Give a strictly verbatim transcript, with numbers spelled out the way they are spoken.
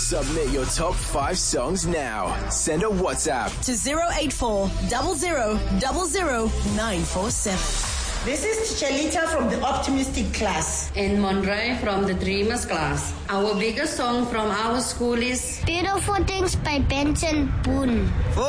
Submit your top five songs now. Send a WhatsApp to zero eight four zero zero zero zero nine four seven. This is Chelita from the Optimistic class. And Monroy from the Dreamers class. Our biggest song from our school is Beautiful Things by Benson Boone.